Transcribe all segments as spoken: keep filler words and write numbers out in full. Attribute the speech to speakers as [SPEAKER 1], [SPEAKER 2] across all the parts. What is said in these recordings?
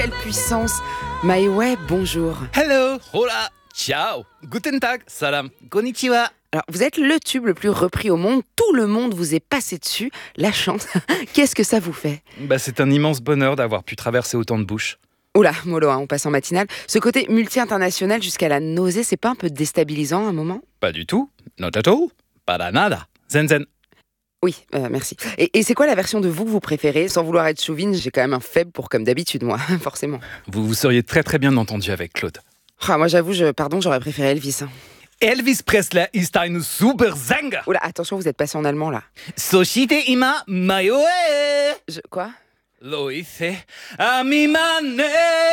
[SPEAKER 1] Quelle puissance. Maïway, bonjour.
[SPEAKER 2] Hello, hola, ciao, guten tag, salam, konnichiwa.
[SPEAKER 1] Alors, vous êtes le tube le plus repris au monde. Tout le monde vous est passé dessus. La chance. Qu'est-ce que ça vous fait ?
[SPEAKER 2] Bah, c'est un immense bonheur d'avoir pu traverser autant de bouches.
[SPEAKER 1] Oula, mollo, hein, on passe en matinale. Ce côté multi-international jusqu'à la nausée, c'est pas un peu déstabilisant à un moment ?
[SPEAKER 2] Pas du tout, not at all, para nada, zen zen.
[SPEAKER 1] Oui, euh, merci. Et, et c'est quoi la version de vous que vous préférez ? Sans vouloir être chauvine, j'ai quand même un faible pour comme d'habitude, moi, forcément.
[SPEAKER 2] Vous vous seriez très très bien entendu avec Claude.
[SPEAKER 1] Ah, moi j'avoue, je, pardon, j'aurais préféré Elvis. Hein.
[SPEAKER 2] Elvis Presley ist ein super Sänger.
[SPEAKER 1] Oula, attention, vous êtes passé en allemand, là.
[SPEAKER 2] So steht immer Mayoe.
[SPEAKER 1] Je... Quoi ?
[SPEAKER 2] Lo hice a mi manera.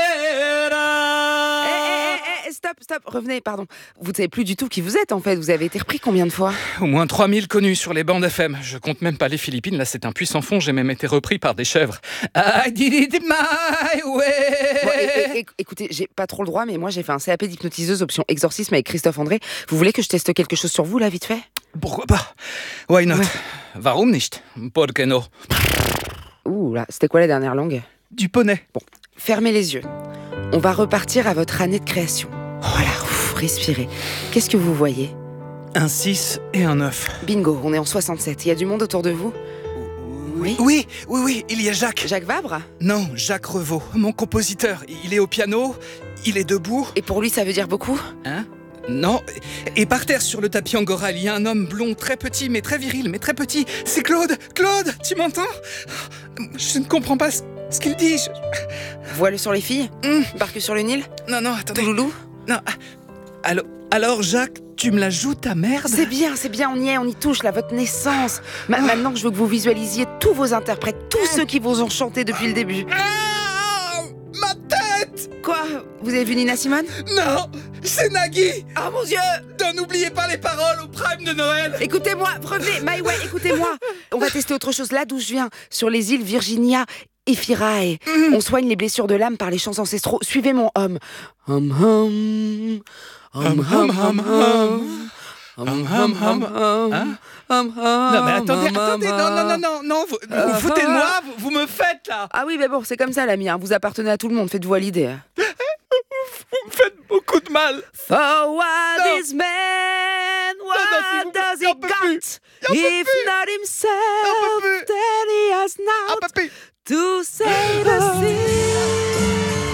[SPEAKER 1] Eh, eh, eh, stop, stop, revenez, pardon. Vous ne savez plus du tout qui vous êtes, en fait. Vous avez été repris combien de fois ?
[SPEAKER 2] Au moins trois mille connus sur les bandes F M. Je compte même pas les Philippines, là c'est un puissant fond. J'ai même été repris par des chèvres. I did it my way.
[SPEAKER 1] Bon, é- é- é- écoutez, j'ai pas trop le droit, mais moi j'ai fait un C A P d'hypnotiseuse option exorcisme avec Christophe André. Vous voulez que je teste quelque chose sur vous, là, vite fait ?
[SPEAKER 2] Pourquoi pas? Why not?
[SPEAKER 1] Ouais.
[SPEAKER 2] Warum nicht? Por qué no?
[SPEAKER 1] Ouh là, c'était quoi la dernière langue ?
[SPEAKER 2] Du poney.
[SPEAKER 1] Bon, fermez les yeux. On va repartir à votre année de création. Voilà, ouf, respirez. Qu'est-ce que vous voyez ?
[SPEAKER 2] Un six et un neuf.
[SPEAKER 1] Bingo, on est en soixante-sept. Il y a du monde autour de vous ? Oui.
[SPEAKER 2] Oui, oui, oui, il y a Jacques.
[SPEAKER 1] Jacques Vabre ?
[SPEAKER 2] Non, Jacques Revaux, mon compositeur. Il est au piano, il est debout.
[SPEAKER 1] Et pour lui, ça veut dire beaucoup ?
[SPEAKER 2] Hein? Non, et par terre sur le tapis angora, il y a un homme blond, très petit, mais très viril, mais très petit. C'est Claude. Claude, tu m'entends? Je ne comprends pas ce, ce qu'il dit. Je...
[SPEAKER 1] Voile sur les filles ?
[SPEAKER 2] Hum.
[SPEAKER 1] Barque sur le Nil ?
[SPEAKER 2] Non, non, attendez.
[SPEAKER 1] Touloulou ?
[SPEAKER 2] Non. Alors, alors, Jacques, tu me la joues ta merde?
[SPEAKER 1] C'est bien, c'est bien, on y est, on y touche, là, votre naissance. Ma- Maintenant que je veux que vous visualisiez tous vos interprètes, tous ceux qui vous ont chanté depuis le début.
[SPEAKER 2] Ah, ma tête!
[SPEAKER 1] Quoi ? Vous avez vu Nina Simone ?
[SPEAKER 2] Non, c'est Nagui.
[SPEAKER 1] Oh mon Dieu !
[SPEAKER 2] Non, n'oubliez pas les paroles au prime de Noël.
[SPEAKER 1] Écoutez-moi, revenez, Maïway, écoutez-moi. On va tester autre chose là d'où je viens, sur les îles Virginia et Firae.
[SPEAKER 2] Mm.
[SPEAKER 1] On soigne les blessures de l'âme par les chants ancestraux. Suivez mon homme. Hum hum. Hum hum hum hum. Hum hum hum hum.
[SPEAKER 2] Hein?
[SPEAKER 1] Hum hum.
[SPEAKER 2] Non, mais attendez,
[SPEAKER 1] hum,
[SPEAKER 2] attendez,
[SPEAKER 1] hum,
[SPEAKER 2] non, non, non,
[SPEAKER 1] hum.
[SPEAKER 2] non, non, vous,
[SPEAKER 1] Euh,
[SPEAKER 2] vous foutez de
[SPEAKER 1] ah.
[SPEAKER 2] moi, vous, vous me faites là.
[SPEAKER 1] Ah oui, mais bon, c'est comme ça, l'ami. Hein. Vous appartenez à tout le monde. Faites-vous à l'idée. Hein.
[SPEAKER 2] Vous me faites beaucoup de mal.
[SPEAKER 1] For what
[SPEAKER 2] Non.
[SPEAKER 1] is man?
[SPEAKER 2] non, s'il
[SPEAKER 1] What
[SPEAKER 2] vous plaît,
[SPEAKER 1] does he
[SPEAKER 2] j'en peux plus.
[SPEAKER 1] got?
[SPEAKER 2] J'en peux
[SPEAKER 1] If
[SPEAKER 2] plus.
[SPEAKER 1] not himself,
[SPEAKER 2] J'en peux plus.
[SPEAKER 1] then he has
[SPEAKER 2] Ah,
[SPEAKER 1] not
[SPEAKER 2] papy.
[SPEAKER 1] to save the sea.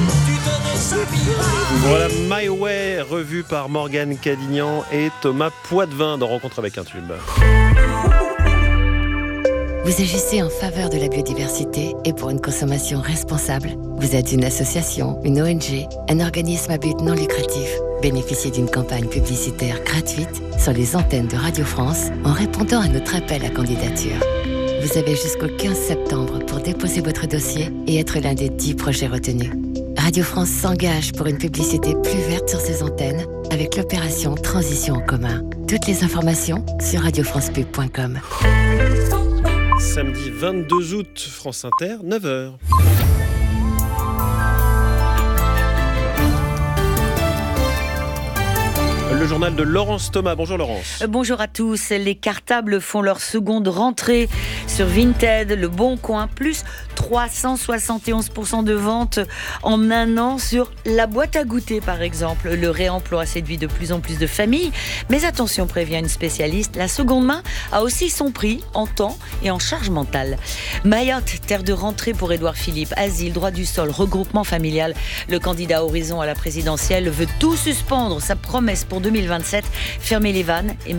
[SPEAKER 3] Voilà My Way, revu par Morgane Cadignan et Thomas Poitvin dans Rencontre avec un tube.
[SPEAKER 4] Vous agissez en faveur de la biodiversité et pour une consommation responsable. Vous êtes une association, une O N G, un organisme à but non lucratif. Bénéficiez d'une campagne publicitaire gratuite sur les antennes de Radio France en répondant à notre appel à candidature. Vous avez jusqu'au quinze septembre pour déposer votre dossier et être l'un des dix projets retenus. Radio France s'engage pour une publicité plus verte sur ses antennes avec l'opération Transition en commun. Toutes les informations sur radio france pub point com.
[SPEAKER 3] Samedi vingt-deux août, France Inter, neuf heures. Le journal de Laurence Thomas. Bonjour Laurence.
[SPEAKER 5] Bonjour à tous. Les cartables font leur seconde rentrée sur Vinted, Le Bon Coin, plus trois cent soixante et onze pour cent de ventes en un an sur la boîte à goûter par exemple. Le réemploi séduit de plus en plus de familles. Mais attention, prévient une spécialiste, la seconde main a aussi son prix en temps et en charge mentale. Mayotte, terre de rentrée pour Édouard Philippe. Asile, droit du sol, regroupement familial. Le candidat Horizon à la présidentielle veut tout suspendre. Sa promesse pour deux mille vingt-sept, fermer les vannes et